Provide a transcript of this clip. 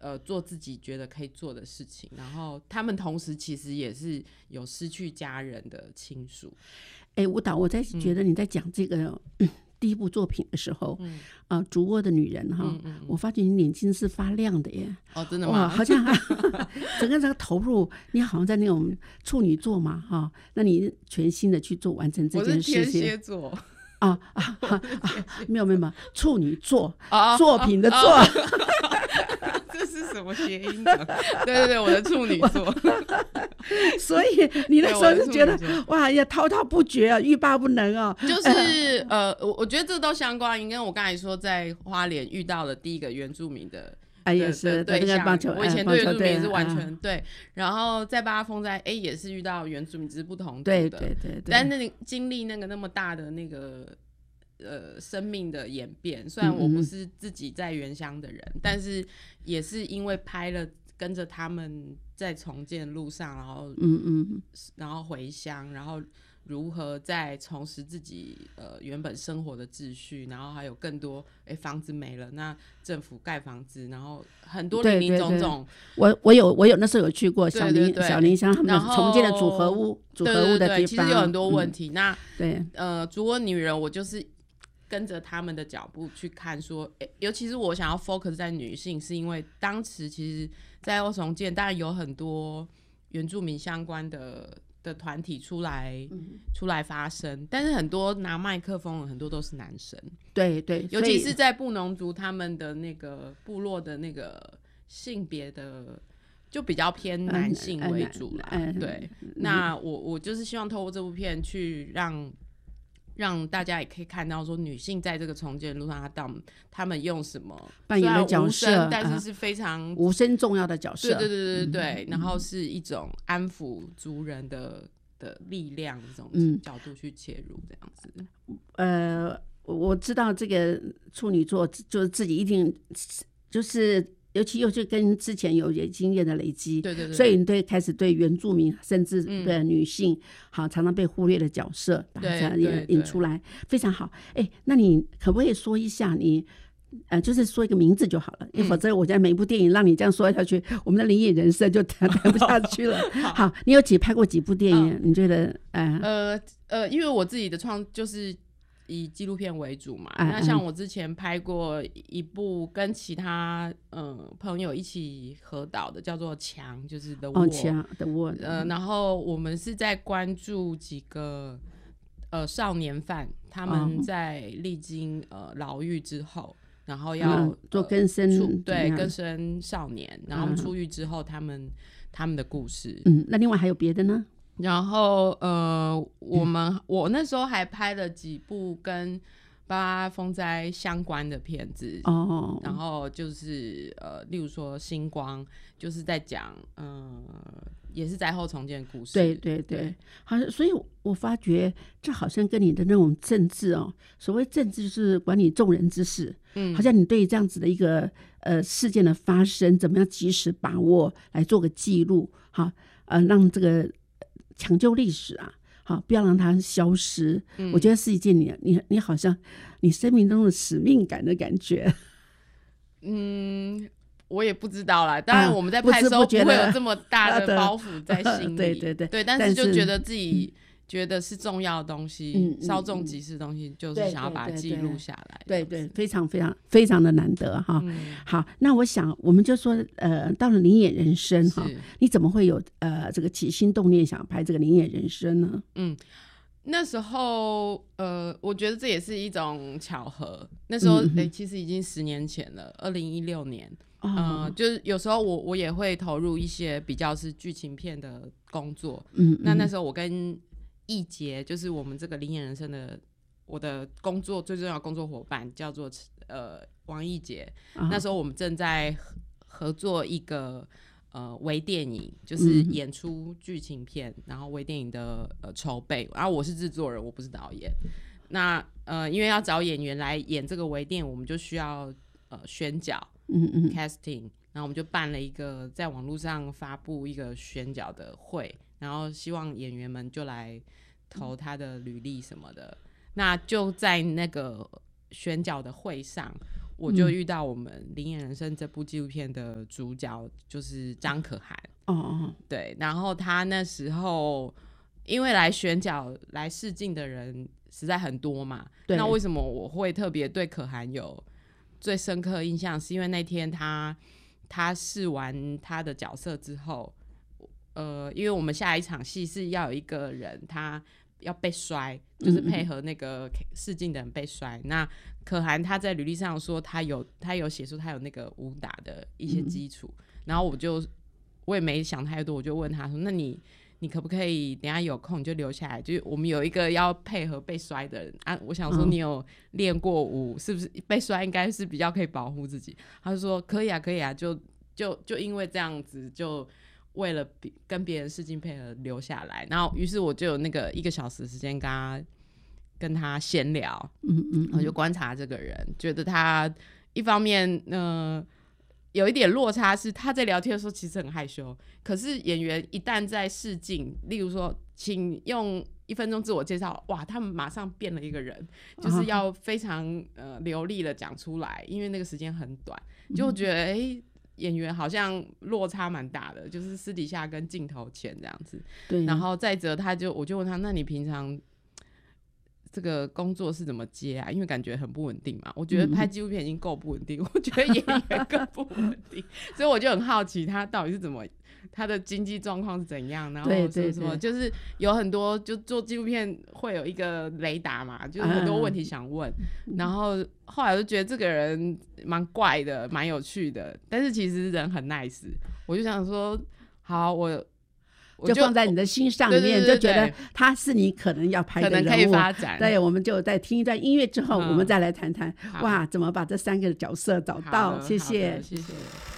做自己觉得可以做的事情，然后他们同时其实也是有失去家人的亲属。 舞蹈，我在觉得你在讲这个、第一部作品的时候，竹窝的女人哈，我发觉你眼睛是发亮的耶。 哦，真的吗？ 好像整个这个投入，你好像在那种处女座嘛哈，那你全心的去做完成这件事情。 我是天蝎座。 没有，处女座，作品的作。 这是什么谐音梗？对，我的处女座。 所以你那时候就觉得哇呀，滔滔不绝啊，欲罢不能啊。 就是我觉得这都相关，因为我刚才说在花莲遇到了第一个原住民的。 也是对象，我以前对原住民是完全对， 然后在八风灾也是遇到原住民，只是不同族的， 对，但那经历那么大的那个生命的演变，虽然我不是自己在原乡的人，但是也是因为拍了跟着他们在重建路上，然后回乡，然后如何再重拾自己原本生活的秩序，然后还有更多房子没了，那政府盖房子，然后很多林林总总。我有那时候有去过小林乡他们重建的组合屋的地方， 其实有很多问题。那对竹窝女人，我就是跟着他们的脚步去看说，尤其是我想要 focus 在女性，是因为当时其实在欧重建当然有很多原住民相关的团体出来发声，但是很多拿麦克风的很多都是男生。 对， 尤其是在布农族他们的那个部落的那个性别的就比较偏男性为主啦。对，那我就是希望透过这部片去让大家也可以看到说女性在这个重建路上他们用什么扮演的角色， 但是是非常无声重要的角色。 对，然后是一种安抚族人的力量这种角度去切入这样子。 我知道这个处女座就是自己一定就是尤其又是跟之前有经验的累积， 对， 所以你开始对原住民甚至对女性好常常被忽略的角色把它引出来，非常好。那你可不可以说一下你就是说一个名字就好了，因为否则我在每一部电影让你这样说下去，我们的灵异人生就谈不下去了。好，你有拍过几部电影？你觉得因为我自己的就是以纪录片为主嘛，那像我之前拍过一部跟其他朋友一起合导的，叫做墙，就是 The Wall， 然后我们是在关注几个少年犯，他们在历经牢狱之后，然后要做更生更生少年，然后他们出狱之后他们的故事。 那另外还有别的呢？ 然后我那时候还拍了几部跟八风灾相关的片子，然后就是例如说星光，就是在讲也是灾后重建故事。 对，好，所以我发觉这好像跟你的那种政治所谓政治就是管理众人之事，好像你对这样子的一个事件的发生怎么样及时把握来做个记录，好，让这个抢救历史好，不要让它消失。我觉得是一件你好像你生命中的使命感的感觉。 我也不知道啦，当然我们在拍的时候不会有这么大的包袱在心里。对，但是就觉得自己觉得是重要的东西，稍纵即逝的东西，就是想要把它记录下来。 对，非常非常非常的难得哈。好，那我想我们就说到了灵眼人生哈，你怎么会有这个起心动念想拍这个灵眼人生呢？ 那时候我觉得这也是一种巧合。那时候其实已经10年前了，2016年。就是有时候我也会投入一些比较是剧情片的工作。那时候我跟易杰，就是我们这个灵眼人生的我的工作最重要的工作伙伴叫做王易杰。那时候我们正在合作一个微电影，就是演出剧情片，然后微电影的筹备，然后我是制作人，我不是导演。那因为要找演员来演这个微电影，我们就需要选角casting， 然后我们就办了一个在网络上发布一个选角的会，然后希望演员们就来投他的履历什么的。那就在那个选角的会上， 我就遇到我们《灵眼人生》这部纪录片的主角，就是张可涵。对，然后他那时候因为来选角来试镜的人实在很多嘛，那为什么我会特别对可涵有最深刻的印象？是因为那天他试完他的角色之后，因为我们下一场戏是要有一个人他要被摔，就是配合那个试镜的人被摔。那可涵他在履历上说他有写出他有那个武打的一些基础，然后我也没想太多，我就问他说：“那你可不可以等一下有空你就留下来？就是我们有一个要配合被摔的人啊，我想说你有练过武，是不是被摔应该是比较可以保护自己？”他就说：“可以啊，可以啊。”就因为这样子，就为了跟别人试镜配合留下来，然后于是我就有那个1个小时的时间跟他闲聊，我就观察这个人，觉得他一方面有一点落差，是他在聊天的时候其实很害羞，可是演员一旦在试镜，例如说请用1分钟自我介绍，哇，他们马上变了一个人，就是要非常流利的讲出来，因为那个时间很短，就觉得演员好像落差蛮大的，就是私底下跟镜头前这样子。对，然后再者我就问他，那你平常这个工作是怎么接啊？因为感觉很不稳定嘛。我觉得拍纪录片已经够不稳定，我觉得演员更不稳定，所以我就很好奇他到底是怎么，他的经济状况是怎样，然后什么，就是有很多就做纪录片会有一个雷达嘛，就是很多问题想问，然后后来我就觉得这个人蛮怪的，蛮有趣的，但是其实人很 nice， 我就想说，好，我就放在你的心上里面，就觉得他是你可能要拍的人物， 可能可以发展。 对，我们就在听一段音乐之后，我们再来谈谈，哇，怎么把这3个角色找到。谢谢， 谢谢。